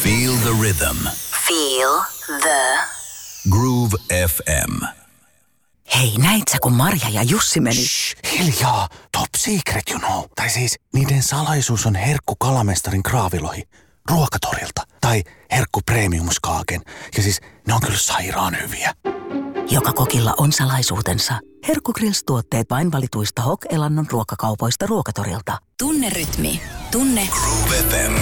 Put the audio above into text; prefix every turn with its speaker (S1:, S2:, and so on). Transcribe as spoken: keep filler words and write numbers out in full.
S1: Feel the rhythm.
S2: Feel the
S1: Groove F M.
S3: Hei, näit sä, kun Marja ja Jussi meni?
S4: Shh, hiljaa. Top secret, you know. Tai siis, niiden salaisuus on herkku kalamestarin kraavilohi. Ruokatorilta. Tai herkku premiumskaaken. Ja siis, ne on kyllä sairaan hyviä.
S3: Joka kokilla on salaisuutensa. Herkku Grills-tuotteet vain valituista Hok-elannon ruokakaupoista Ruokatorilta.
S2: tunne rytmi. Tunne
S1: Groove F M.